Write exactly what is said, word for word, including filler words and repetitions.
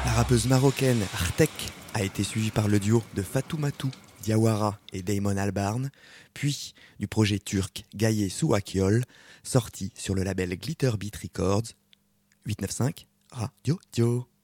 La rappeuse marocaine Artek a été suivie par le duo de Fatoumata Diawara et Damon Albarn, puis du projet turc Gaye Su Akyol, sorti sur le label Glitterbeat Records. huit neuf cinq Radio Dio.